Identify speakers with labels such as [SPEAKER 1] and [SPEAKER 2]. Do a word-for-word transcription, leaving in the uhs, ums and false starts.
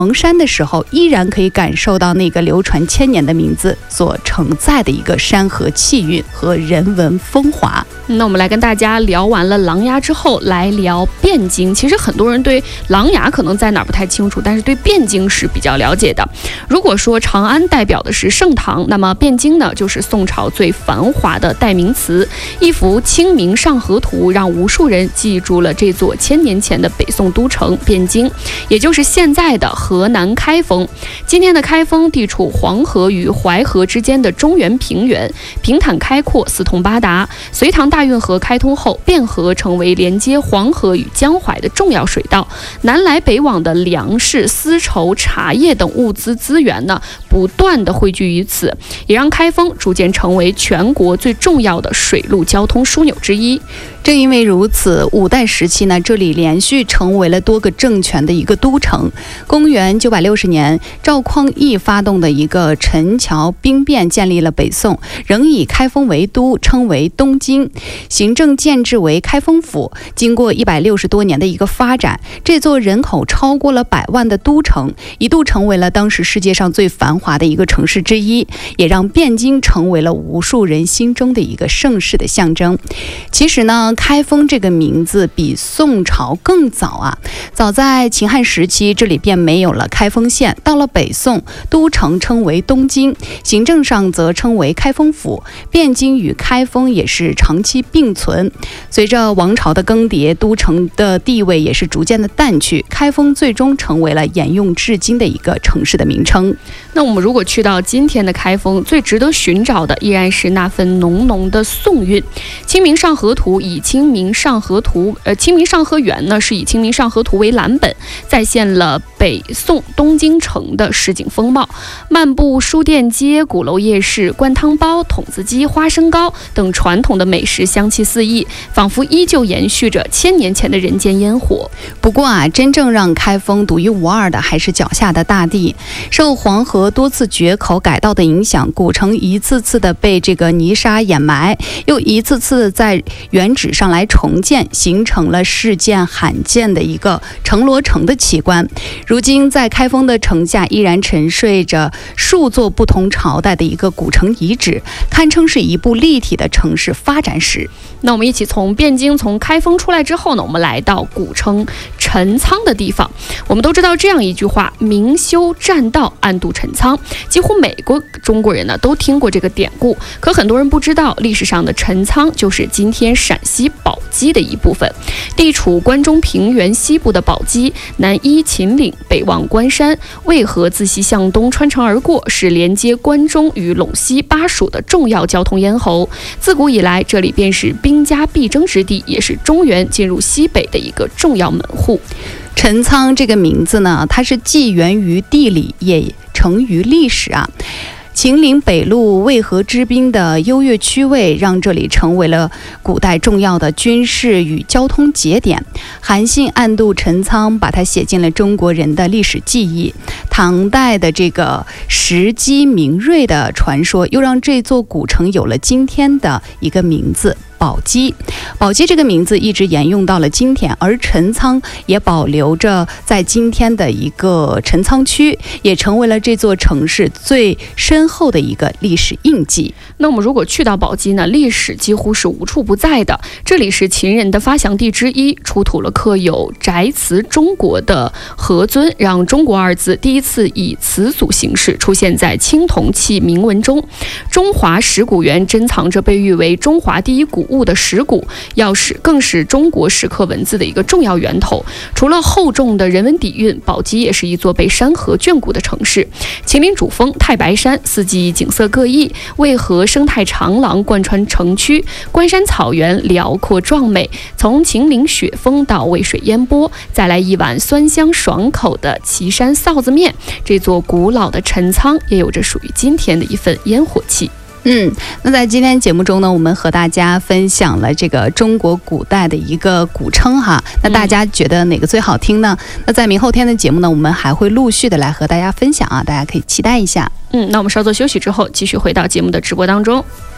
[SPEAKER 1] 蒙山的时候，依然可以感受到那个流传千年的名字所承载的一个山河气韵和人文风华。
[SPEAKER 2] 那我们来跟大家聊完了琅琊之后，来聊汴京。其实很多人对琅琊可能在哪儿不太清楚，但是对汴京是比较了解的。如果说长安代表的是盛唐，那么汴京呢就是宋朝最繁华的代名词。一幅《清明上河图》让无数人记住了这座千年前的北宋都城汴京，也就是现在的河南开封。今天的开封地处黄河与淮河之间的中原平原，平坦开阔，四通八达。隋唐大运河开通后，汴河成为连接黄河与江淮的重要水道，南来北往的粮食、丝绸、茶叶等物资资源呢，不断的汇聚于此，也让开封逐渐成为全国最重要的水陆交通枢纽之一。
[SPEAKER 1] 正因为如此，五代时期呢，这里连续成为了多个政权的一个都城。公元九百六十年，赵匡胤发动的一个陈桥兵变，建立了北宋，仍以开封为都，称为东京，行政建制为开封府。经过一百六十多年的一个发展，这座人口超过了百万的都城，一度成为了当时世界上最繁华的一个城市之一，也让汴京成为了无数人心中的一个盛世的象征。其实呢，开封这个名字比宋朝更早啊，早在秦汉时期，这里便没有了开封县。到了北宋，都城称为东京，行政上则称为开封府。汴京与开封也是长期并存。随着王朝的更迭，都城的地位也是逐渐的淡去，开封最终成为了沿用至今的一个城市的名称。
[SPEAKER 2] 那我们如果去到今天的开封，最值得寻找的依然是那份浓浓的宋韵。清明上河图以清明上河图，呃，清明上河园呢是以清明上河图为蓝本，再现了北宋东京城的市井风貌。漫步书店街、鼓楼夜市、灌汤包、筒子鸡、花生糕等传统的美食香气四溢，仿佛依旧延续着千年前的人间烟火。
[SPEAKER 1] 不过啊，真正让开封独一无二的还是脚下的大地。受黄河多次决口改道的影响，古城一次次的被这个泥沙掩埋，又一次次在原址上来重建，形成了世间罕见的一个城罗城的奇观。如今在开封的城下依然沉睡着数座不同朝代的一个古城遗址，堪称是一部立体的城市发展史。
[SPEAKER 2] 那我们一起从汴京从开封出来之后呢，我们来到古称陈仓的地方。我们都知道这样一句话：明修栈道，暗度陈仓。几乎每个中国人呢都听过这个典故，可很多人不知道，历史上的陈仓就是今天陕西宝鸡的一部分。地处关中平原西部的宝鸡，南依秦岭，北望关山，渭河自西向东穿城而过，是连接关中与陇西巴蜀的重要交通咽喉。自古以来，这里便是兵家必争之地，也是中原进入西北的一个重要门户。
[SPEAKER 1] 陈仓这个名字呢，它是既源于地理，也成于历史啊。秦岭北路渭河之滨的优越区位，让这里成为了古代重要的军事与交通节点。韩信暗度陈仓，把它写进了中国人的历史记忆。唐代的这个石矶明锐的传说，又让这座古城有了今天的一个名字宝鸡。宝鸡这个名字一直沿用到了今天，而陈仓也保留着在今天的一个陈仓区，也成为了这座城市最深厚的一个历史印记。
[SPEAKER 2] 那我们如果去到宝鸡呢，历史几乎是无处不在的。这里是秦人的发祥地之一，出土了刻有宅祠中国的何尊，让中国二字第一次以词组形式出现在青铜器铭文中。中华石鼓园珍藏着被誉为中华第一古物的石鼓，要是更是中国石刻文字的一个重要源头。除了厚重的人文底蕴，宝鸡也是一座被山河眷顾的城市。秦岭主峰太白山，四季景色各异，渭河生态长廊贯穿城区，关山草原辽阔壮美。从秦岭雪峰到渭水烟波，再来一碗酸香爽口的岐山臊子面，这座古老的陈仓也有着属于今天的一份烟火气。
[SPEAKER 1] 嗯，那在今天节目中呢，我们和大家分享了这个中国古代的一个古称哈。那大家觉得哪个最好听呢？嗯、那在明后天的节目呢，我们还会陆续的来和大家分享啊，大家可以期待一下。
[SPEAKER 2] 嗯，那我们稍作休息之后，继续回到节目的直播当中。